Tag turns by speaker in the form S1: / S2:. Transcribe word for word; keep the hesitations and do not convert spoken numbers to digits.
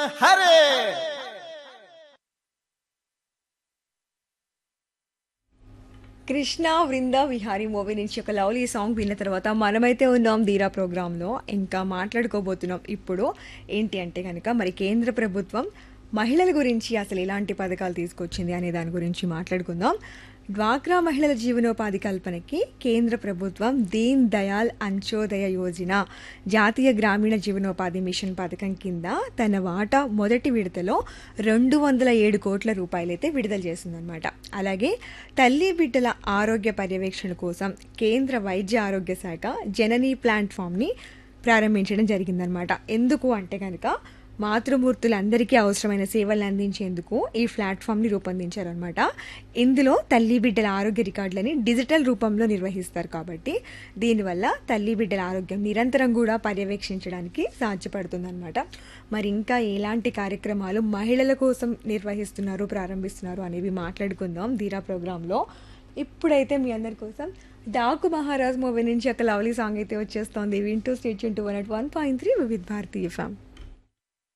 S1: హరే.
S2: కృష్ణ వృంద Vihari movie నుంచి ఒక lovely song విన్న తర్వాత మనమైతే ఉన్నాం ధీరా ప్రోగ్రాంలో. ఇంకా మాట్లాడుకోబోతున్నాం ఇప్పుడు ఏంటి అంటే కనుక మరి కేంద్ర ప్రభుత్వం మహిళల గురించి అసలు ఎలాంటి పథకాలు తీసుకొచ్చింది అనే దాని గురించి మాట్లాడుకుందాం. డ్వాక్రా మహిళల జీవనోపాధి కల్పనకి కేంద్ర ప్రభుత్వం దీన్ దయాల్ అంత్యోదయ యోజన జాతీయ గ్రామీణ జీవనోపాధి మిషన్ పథకం కింద తన వాటా మొదటి విడతలో రెండు వందల ఏడు కోట్ల రూపాయలైతే విడుదల చేసిందనమాట. అలాగే తల్లి బిడ్డల ఆరోగ్య పర్యవేక్షణ కోసం కేంద్ర వైద్య ఆరోగ్య శాఖ జననీ ప్లాట్ఫామ్ని ప్రారంభించడం జరిగిందనమాట. ఎందుకు అంటే కనుక మాతృమూర్తులందరికీ అవసరమైన సేవలను అందించేందుకు ఈ ప్లాట్ఫామ్ని రూపొందించారనమాట. ఇందులో తల్లి బిడ్డల ఆరోగ్య రికార్డులని డిజిటల్ రూపంలో నిర్వహిస్తారు కాబట్టి దీనివల్ల తల్లి బిడ్డల ఆరోగ్యం నిరంతరం కూడా పర్యవేక్షించడానికి సాధ్యపడుతుందన్నమాట. మరి ఇంకా ఎలాంటి కార్యక్రమాలు మహిళల కోసం నిర్వహిస్తున్నారు, ప్రారంభిస్తున్నారు అనేవి మాట్లాడుకుందాం ధీరా ప్రోగ్రాంలో. ఇప్పుడైతే మీ అందరి కోసం డాకు మహారాజ్ మూవీ నుంచి ఒక లవ్లీ సాంగ్ అయితే వచ్చేస్తోంది. వింటూ state to one at one point three Vividh Bharatiya FM.